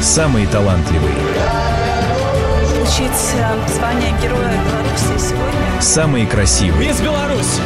Самые талантливые. Получить звание Героя Беларуси сегодня. Самые красивые. Мисс Беларусь!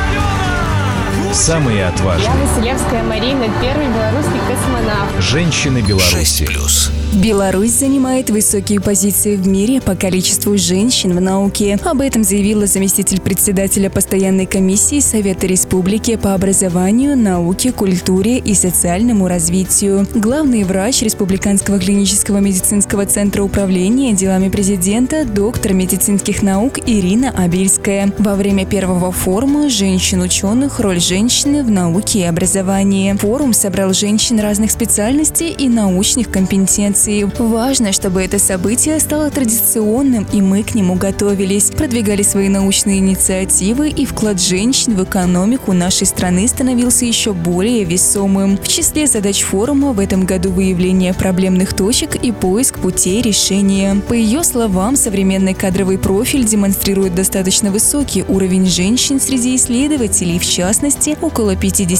Самые отважные. Я Василевская Марина, первый белорусский космонавт. Женщины Беларуси. 6+. Беларусь занимает высокие позиции в мире по количеству женщин в науке. Об этом заявила заместитель председателя постоянной комиссии Совета Республики по образованию, науке, культуре и социальному развитию. Главный врач Республиканского клинического медицинского центра управления делами президента, доктор медицинских наук Ирина Абельская. Во время первого форума «Женщин-ученых. Роль женщины в науке и образовании». Форум собрал женщин разных специальностей и научных компетенций. Важно, чтобы это событие стало традиционным, и мы к нему готовились, продвигали свои научные инициативы, и вклад женщин в экономику нашей страны становился еще более весомым. В числе задач форума в этом году выявление проблемных точек и поиск путей решения. По ее словам, современный кадровый профиль демонстрирует достаточно высокий уровень женщин среди исследователей. В частности, около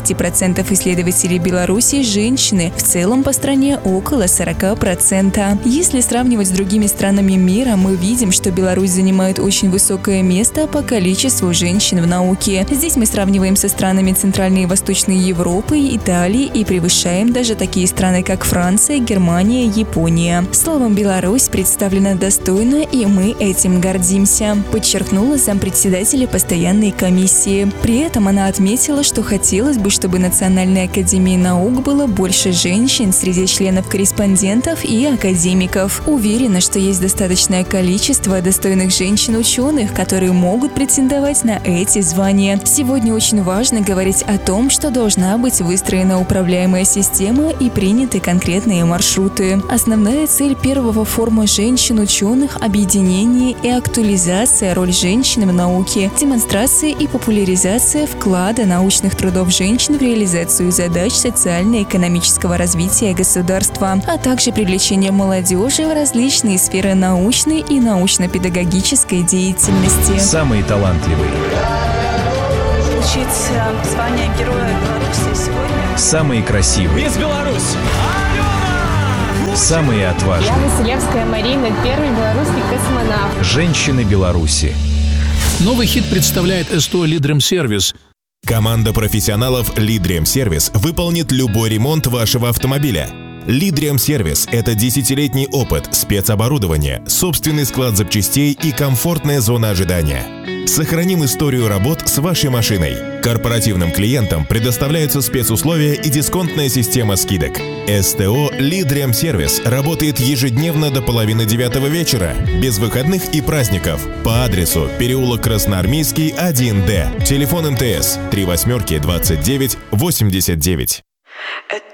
50% исследователей Беларуси – женщины, в целом по стране около 40%. Если сравнивать с другими странами мира, мы видим, что Беларусь занимает очень высокое место по количеству женщин в науке. Здесь мы сравниваем со странами Центральной и Восточной Европы, Италии и превышаем даже такие страны, как Франция, Германия, Япония. Словом, Беларусь представлена достойно, и мы этим гордимся, подчеркнула зампредседателя постоянной комиссии. При этом она отметила, что хотелось бы, чтобы Национальной академии наук было больше женщин среди членов-корреспондентов и академиков. Уверена, что есть достаточное количество достойных женщин-ученых, которые могут претендовать на эти звания. Сегодня очень важно говорить о том, что должна быть выстроена управляемая система и приняты конкретные маршруты. Основная цель первого форума женщин-ученых – объединение и актуализация роли женщин в науке, демонстрация и популяризация вклада научных трудов женщин в реализацию задач социально-экономического развития государства, а также привлечение молодежи в различные сферы научной и научно-педагогической деятельности. Самые талантливые. Получить звание Героя Беларуси сегодня. Самые красивые. Мисс Беларусь! Самые отважные. Я Василевская Марина, первый белорусский космонавт. Женщины Беларуси. Новый хит представляет СТО «Лидремсервис». Команда профессионалов «Лидремсервис» выполнит любой ремонт вашего автомобиля. «Лидремсервис» — это 10-летний опыт, спецоборудование, собственный склад запчастей и комфортная зона ожидания. Сохраним историю работ с вашей машиной. Корпоративным клиентам предоставляются спецусловия и дисконтная система скидок. СТО «Лидремсервис» работает ежедневно до 8:30 вечера, без выходных и праздников. По адресу переулок Красноармейский, 1Д. Телефон МТС 38 29 89.